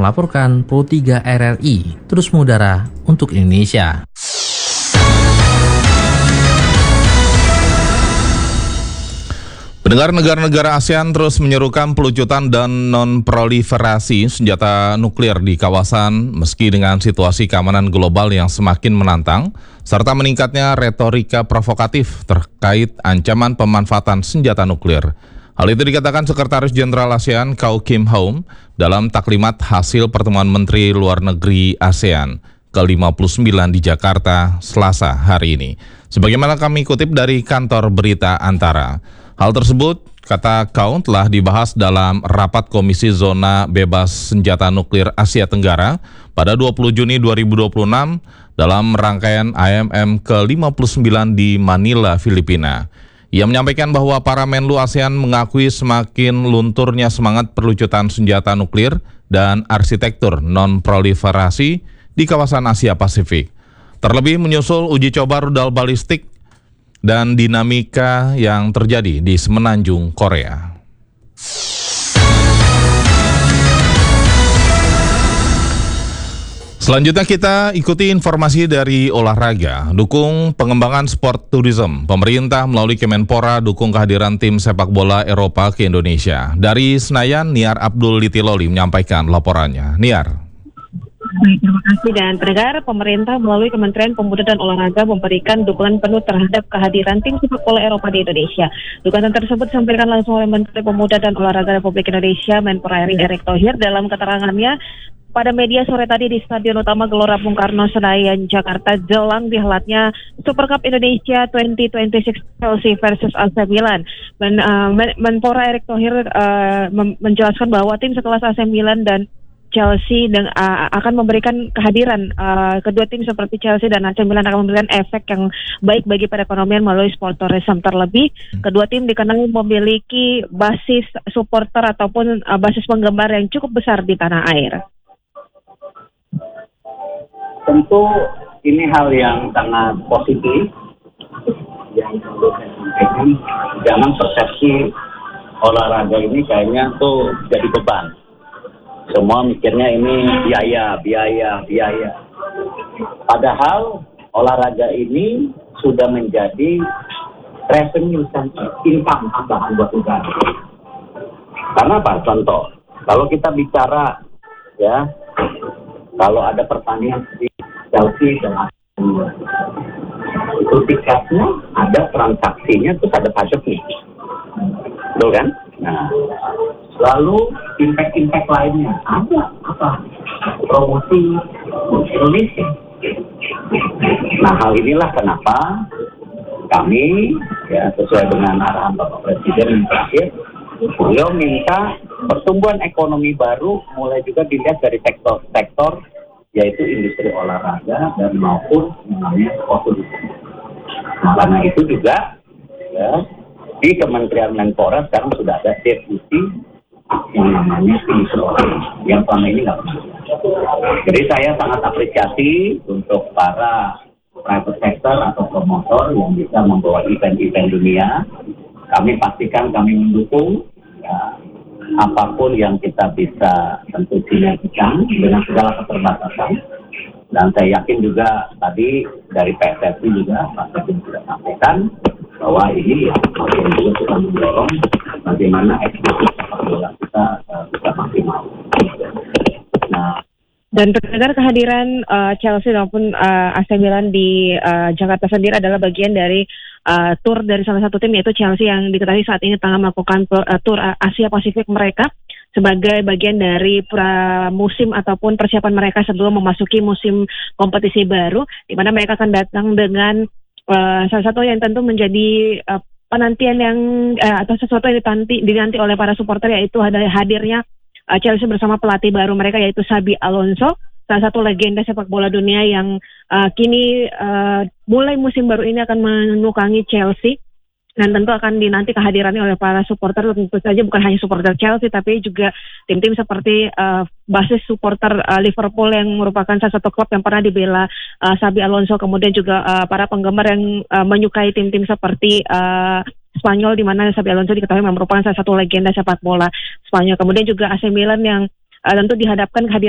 melaporkan Pro 3 RRI terus mengudara untuk Indonesia. Pendengar, negara-negara ASEAN terus menyerukan pelucutan dan non-proliferasi senjata nuklir di kawasan meski dengan situasi keamanan global yang semakin menantang, serta meningkatnya retorika provokatif terkait ancaman pemanfaatan senjata nuklir. Hal itu dikatakan Sekretaris Jenderal ASEAN Kyaw Kim Hom dalam taklimat hasil pertemuan Menteri Luar Negeri ASEAN ke-59 di Jakarta Selasa hari ini. Sebagaimana kami kutip dari kantor berita Antara. Hal tersebut, kata Kyaw, telah dibahas dalam rapat Komisi Zona Bebas Senjata Nuklir Asia Tenggara pada 20 Juni 2026 dalam rangkaian AMM ke-59 di Manila, Filipina. Ia menyampaikan bahwa para Menlu ASEAN mengakui semakin lunturnya semangat perlucutan senjata nuklir dan arsitektur non-proliferasi di kawasan Asia Pasifik. Terlebih menyusul uji coba rudal balistik dan dinamika yang terjadi di Semenanjung Korea. Selanjutnya kita ikuti informasi dari olahraga. Dukung pengembangan sport tourism. Pemerintah melalui Kemenpora dukung kehadiran tim sepak bola Eropa ke Indonesia. Dari Senayan, Niar Abdul Litiloli menyampaikan laporannya. Niar. Baik, terima kasih. Dan pendengar, pemerintah melalui Kementerian Pemuda dan Olahraga memberikan dukungan penuh terhadap kehadiran tim sepak bola Eropa di Indonesia. Dukungan tersebut disampaikan langsung oleh Menteri Pemuda dan Olahraga Republik Indonesia, Menpora RI Erick Thohir, dalam keterangannya pada media sore tadi di Stadion Utama Gelora Bung Karno, Senayan, Jakarta, jelang dihelatnya Super Cup Indonesia 2026 Chelsea versus AC Milan. Menpora Erick Thohir menjelaskan bahwa tim sekelas AC Milan dan Chelsea akan memberikan kehadiran kedua tim seperti Chelsea dan AC Milan akan memberikan efek yang baik bagi perekonomian melalui sport tourism. Terlebih, kedua tim dikenal memiliki basis supporter ataupun basis penggemar yang cukup besar di tanah air. Tentu ini hal yang sangat positif yang perlu saya sampaikan. Jangan persepsi olahraga ini kayaknya tuh jadi beban. Semua mikirnya ini biaya. Padahal olahraga ini sudah menjadi revenue center, income tambahan buat negara. Karena apa? Contoh, kalau kita bicara ya, kalau ada pertandingan di Chelsea dan itu tiketnya ada transaksinya, terus ada pajaknya, betul kan? Nah, lalu impact lainnya ada apa? Promosi Indonesia. Nah, hal inilah kenapa kami ya sesuai dengan arahan Bapak Presiden yang terakhir, beliau minta pertumbuhan ekonomi baru mulai juga dilihat dari sektor yaitu industri olahraga dan maupun namanya sport tourism. Nah, karena itu juga ya di Kementerian Menpora sekarang sudah ada deputi yang namanya industri olahraga yang selama ini nggak pernah. Jadi saya sangat apresiasi untuk para private sector atau promotor yang bisa membawa event-event dunia. Kami pastikan kami mendukung ya, apapun yang kita bisa tentu sinergikan dengan segala keterbatasan. Dan saya yakin juga tadi dari PSSI juga Pak Presiden sudah sampaikan bahwa ini ya juga kita mendorong bagaimana eksekusi sepak bola kita bisa maksimal. Nah, dan pendengar, kehadiran Chelsea maupun AC Milan di Jakarta sendiri adalah bagian dari tur dari salah satu tim yaitu Chelsea yang diketahui saat ini tengah melakukan tur Asia Pasifik mereka sebagai bagian dari musim ataupun persiapan mereka sebelum memasuki musim kompetisi baru, di mana mereka akan datang dengan salah satu yang tentu menjadi penantian yang atau sesuatu yang dinanti oleh para supporter, yaitu hadirnya Chelsea bersama pelatih baru mereka yaitu Xabi Alonso, salah satu legenda sepak bola dunia yang kini mulai musim baru ini akan menukangi Chelsea. Dan tentu akan dinanti kehadirannya oleh para supporter, tentu saja bukan hanya supporter Chelsea tapi juga tim-tim seperti basis supporter Liverpool yang merupakan salah satu klub yang pernah dibela Xabi Alonso, kemudian juga para penggemar yang menyukai tim-tim seperti Spanyol, di mana Xabi Alonso diketahui merupakan salah satu legenda sepak bola Spanyol. Kemudian juga AC Milan yang tentu dihadapkan kehadiran